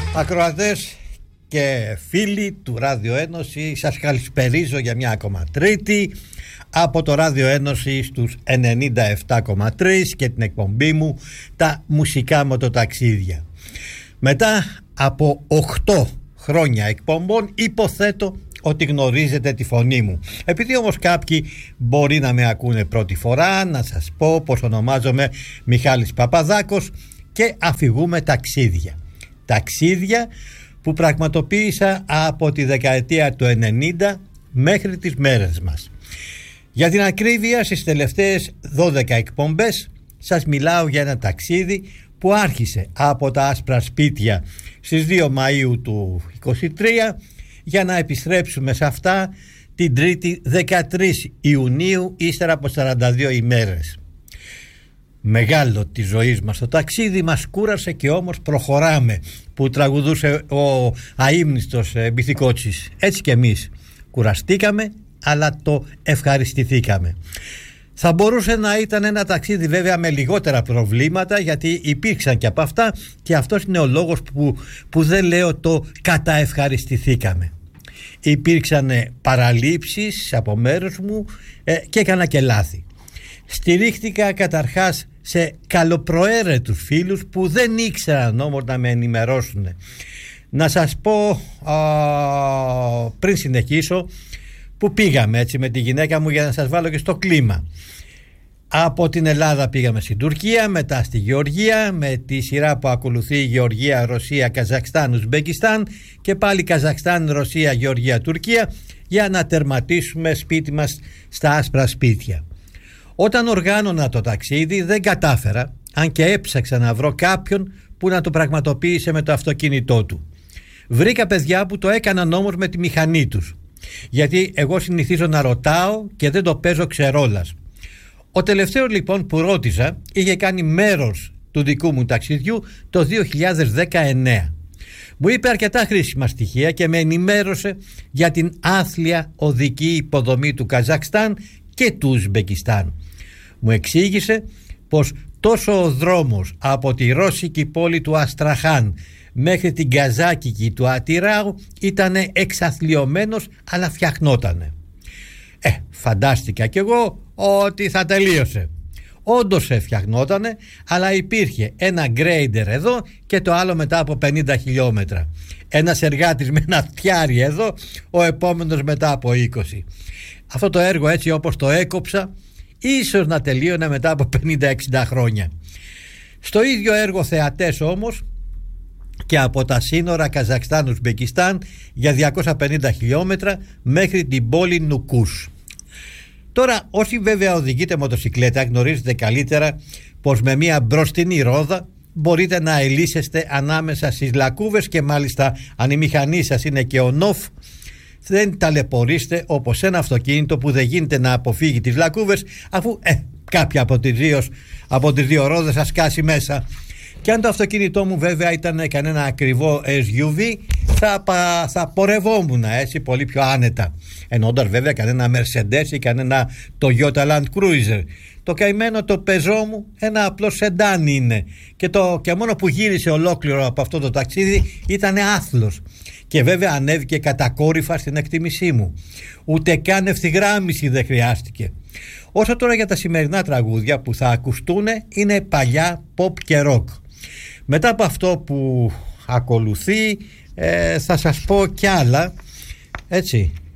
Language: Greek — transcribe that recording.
Ακροατές και φίλοι του Ράδιο Ένωση, σας καλησπερίζω για μια ακόμα Τρίτη από το Ράδιο Ένωση στους 97,3 και την εκπομπή μου τα μουσικά μοτοταξίδια. Μετά από 8 χρόνια εκπομπών υποθέτω ότι γνωρίζετε τη φωνή μου. Επειδή όμως κάποιοι μπορεί να με ακούνε πρώτη φορά, να σας πω πως ονομάζομαι Μιχάλης Παπαδάκος και αφηγούμε ταξίδια. Ταξίδια που πραγματοποίησα από τη δεκαετία του 90 μέχρι τις μέρες μας. Για την ακρίβεια, στις τελευταίες 12 εκπομπές σας μιλάω για ένα ταξίδι που άρχισε από τα άσπρα σπίτια στις 2 Μαΐου του 23 για να επιστρέψουμε σε αυτά την Τρίτη 13 Ιουνίου ύστερα από 42 ημέρες. Μεγάλο της ζωής μας το ταξίδι, μας κούρασε και όμως προχωράμε, που τραγουδούσε ο αείμνηστος Μπιθικότσης. Έτσι και εμείς κουραστήκαμε, αλλά το ευχαριστηθήκαμε. Θα μπορούσε να ήταν ένα ταξίδι βέβαια με λιγότερα προβλήματα, γιατί υπήρξαν και από αυτά, και αυτός είναι ο λόγος που δεν λέω το καταευχαριστηθήκαμε. Υπήρξαν παραλήψεις από μέρους μου και έκανα και λάθη. Στηρίχτηκα καταρχάς σε καλοπροαίρετους φίλους που δεν ήξεραν όμως να με ενημερώσουν. Να σας πω πριν συνεχίσω που πήγαμε έτσι με τη γυναίκα μου, για να σας βάλω και στο κλίμα. Από την Ελλάδα πήγαμε στην Τουρκία, μετά στη Γεωργία, με τη σειρά που ακολουθεί Γεωργία, Ρωσία, Καζακστάν, Ουσμπεκιστάν και πάλι Καζακστάν, Ρωσία, Γεωργία, Τουρκία, για να τερματίσουμε σπίτι μας στα άσπρα σπίτια. Όταν οργάνωνα το ταξίδι δεν κατάφερα, αν και έψαξα να βρω κάποιον που να το πραγματοποίησε με το αυτοκίνητό του. Βρήκα παιδιά που το έκαναν όμως με τη μηχανή τους, γιατί εγώ συνηθίζω να ρωτάω και δεν το παίζω ξερόλας. Ο τελευταίος λοιπόν που ρώτησα είχε κάνει μέρος του δικού μου ταξιδιού το 2019. Μου είπε αρκετά χρήσιμα στοιχεία και με ενημέρωσε για την άθλια οδική υποδομή του Καζακστάν και του Ουσμπεκιστάν. Μου εξήγησε πως τόσο ο δρόμος από τη ρώσικη πόλη του Αστραχάν μέχρι την καζάκικη του Ατυράου ήταν εξαθλιωμένος, αλλά φτιαχνότανε. Φαντάστηκα κι εγώ ότι θα τελείωσε. Όντως φτιαχνότανε, αλλά υπήρχε ένα γκρέιντερ εδώ και το άλλο μετά από 50 χιλιόμετρα. Ένας εργάτης με ένα φτιάρι εδώ, ο επόμενος μετά από 20. Αυτό το έργο, έτσι όπως το έκοψα, ίσως να τελείωνε μετά από 50-60 χρόνια. Στο ίδιο έργο θεατές όμως και από τα σύνορα Καζακστάν-Ουσμπεκιστάν για 250 χιλιόμετρα μέχρι την πόλη Νουκούς. Τώρα, όσοι βέβαια οδηγείτε μοτοσικλέτα, γνωρίζετε καλύτερα πως με μια μπροστινή ρόδα μπορείτε να ελίσσεστε ανάμεσα στις λακκούβες, και μάλιστα αν η μηχανή σας είναι και on-off, δεν ταλαιπωρείστε όπως ένα αυτοκίνητο που δεν γίνεται να αποφύγει τις λακκούβες, αφού κάποια από τις δύο ρόδες θα σκάσει μέσα. Και αν το αυτοκίνητό μου βέβαια ήταν κανένα ακριβό SUV, θα πορευόμουν έτσι πολύ πιο άνετα, εννοώντας βέβαια κανένα Mercedes ή κανένα Toyota Land Cruiser. Το καημένο το πεζό μου ένα απλό σεντάν είναι, και μόνο που γύρισε ολόκληρο από αυτό το ταξίδι ήταν άθλος, και βέβαια ανέβηκε κατακόρυφα στην εκτίμησή μου. Ούτε καν ευθυγράμμιση δεν χρειάστηκε. Όσο τώρα για τα σημερινά τραγούδια που θα ακουστούν, είναι παλιά pop και rock. Μετά από αυτό που ακολουθεί θα σας πω κι άλλα, έτσι.